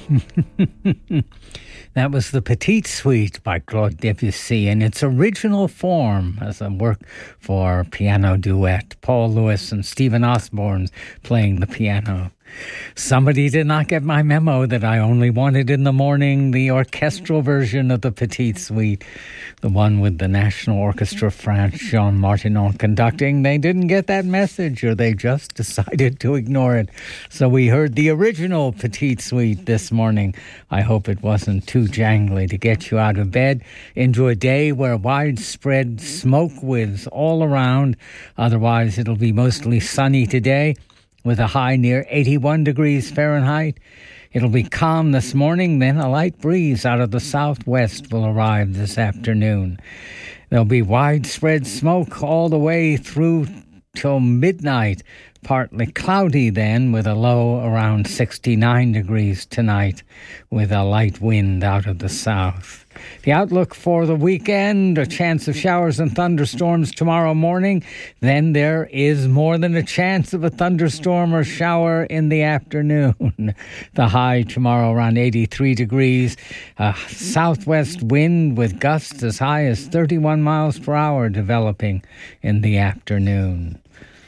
That was the Petite Suite by Claude Debussy in its original form as a work for piano duet. Paul Lewis and Stephen Osborne playing the piano. Somebody did not get my memo that I only wanted in the morning the orchestral version of the Petite Suite, the one with the National Orchestra of France, Jean Martinon conducting. They didn't get that message, or they just decided to ignore it. So we heard the original Petite Suite this morning. I hope it wasn't too jangly to get you out of bed into a day where widespread smoke whiffs all around. Otherwise, it'll be mostly sunny today, with a high near 81 degrees Fahrenheit. It'll be calm this morning, then a light breeze out of the southwest will arrive this afternoon. There'll be widespread smoke all the way through till midnight. Partly cloudy then, with a low around 69 degrees tonight, with a light wind out of the south. The outlook for the weekend: a chance of showers and thunderstorms tomorrow morning. Then there is more than a chance of a thunderstorm or shower in the afternoon. The high tomorrow around 83 degrees. A southwest wind with gusts as high as 31 miles per hour developing in the afternoon.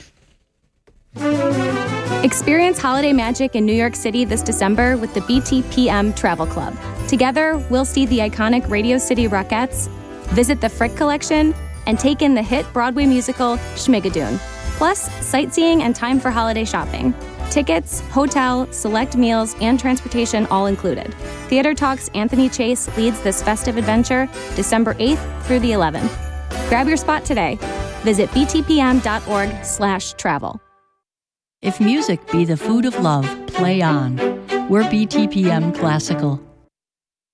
Experience holiday magic in New York City this December with the BTPM Travel Club. Together, we'll see the iconic Radio City Rockettes, visit the Frick Collection, and take in the hit Broadway musical Schmigadoon. Plus, sightseeing and time for holiday shopping. Tickets, hotel, select meals, and transportation all included. Theater Talk's Anthony Chase leads this festive adventure December 8th through the 11th. Grab your spot today. Visit btpm.org/travel. If music be the food of love, play on. We're BTPM Classical.